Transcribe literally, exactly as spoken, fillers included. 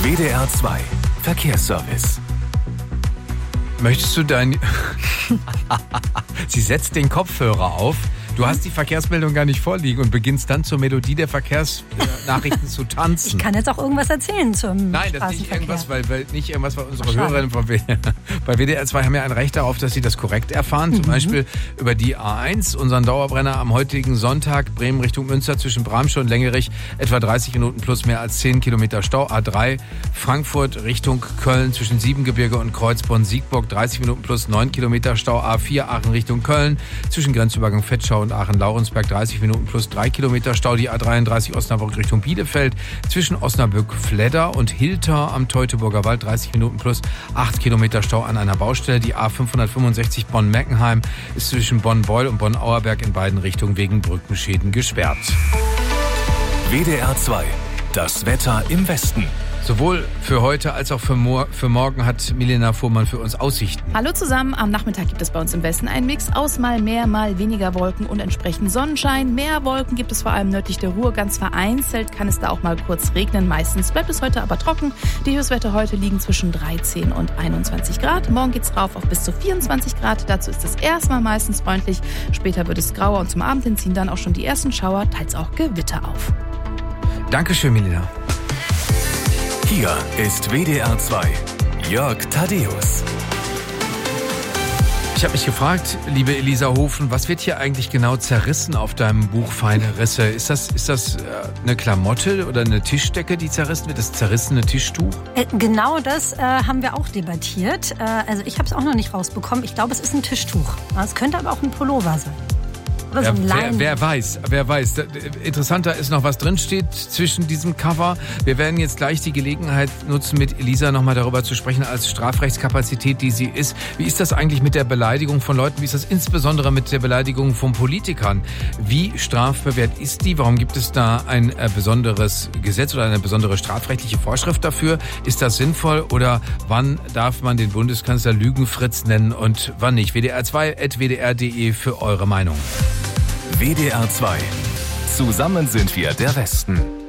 W D R zwei Verkehrsservice. Möchtest du dein... Sie setzt den Kopfhörer auf. Du hast die Verkehrsmeldung gar nicht vorliegen und beginnst dann zur Melodie der Verkehrsnachrichten zu tanzen. Ich kann jetzt auch irgendwas erzählen zum Nein, das ist nicht irgendwas, weil, weil nicht irgendwas, weil unsere Ach, Hörerinnen von W D R, bei W D R zwei haben ja ein Recht darauf, dass sie das korrekt erfahren. Zum mhm. Beispiel über die A eins, unseren Dauerbrenner am heutigen Sonntag, Bremen Richtung Münster zwischen Bramsche und Längerich, etwa dreißig Minuten plus mehr als zehn Kilometer Stau. A drei, Frankfurt Richtung Köln zwischen Siebengebirge und Kreuzborn-Siegburg, dreißig Minuten plus neun Kilometer Stau. A vier, Aachen Richtung Köln zwischen Grenzübergang Vetschau und Aachen-Laurensberg, dreißig Minuten plus drei Kilometer Stau. Die A dreiunddreißig Osnabrück Richtung Bielefeld zwischen Osnabrück-Fledder und Hilter am Teutoburger Wald, dreißig Minuten plus acht Kilometer Stau an einer Baustelle. Die A fünfhundertfünfundsechzig Bonn-Meckenheim ist zwischen Bonn-Beul und Bonn-Auerberg in beiden Richtungen wegen Brückenschäden gesperrt. W D R zwei, das Wetter im Westen. Sowohl für heute als auch für, mor- für morgen hat Milena Fuhrmann für uns Aussichten. Hallo zusammen, am Nachmittag gibt es bei uns im Westen einen Mix aus mal mehr, mal weniger Wolken und entsprechend Sonnenschein. Mehr Wolken gibt es vor allem nördlich der Ruhr, ganz vereinzelt kann es da auch mal kurz regnen. Meistens bleibt es heute aber trocken. Die Höchstwerte heute liegen zwischen dreizehn und einundzwanzig Grad. Morgen geht es rauf auf bis zu vierundzwanzig Grad. Dazu ist es erstmal meistens freundlich. Später wird es grauer und zum Abend hin ziehen dann auch schon die ersten Schauer, teils auch Gewitter auf. Dankeschön, Milena. Hier ist W D R zwei, Jörg Thaddeus. Ich habe mich gefragt, liebe Elisa Hofen, was wird hier eigentlich genau zerrissen auf deinem Buch Feine Risse? Ist das, ist das eine Klamotte oder eine Tischdecke, die zerrissen wird? Das zerrissene Tischtuch? Äh, genau das äh, haben wir auch debattiert. Äh, also ich habe es auch noch nicht rausbekommen. Ich glaube, es ist ein Tischtuch. Es könnte aber auch ein Pullover sein. Oder so ein ja, Leinen. wer, wer weiß, wer weiß. Interessanter ist noch, was drinsteht zwischen diesem Cover. Wir werden jetzt gleich die Gelegenheit nutzen, mit Elisa nochmal darüber zu sprechen, als Strafrechtskapazität, die sie ist. Wie ist das eigentlich mit der Beleidigung von Leuten? Wie ist das insbesondere mit der Beleidigung von Politikern? Wie strafbewehrt ist die? Warum gibt es da ein äh, besonderes Gesetz oder eine besondere strafrechtliche Vorschrift dafür? Ist das sinnvoll oder wann darf man den Bundeskanzler Lügenfritz nennen und wann nicht? W D R zwei at w d r punkt d e für eure Meinung. W D R zwei. Zusammen sind wir der Westen.